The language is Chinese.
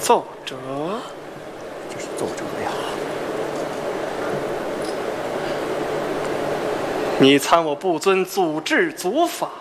奏折， 这是奏折呀。 你参我不遵祖制祖法，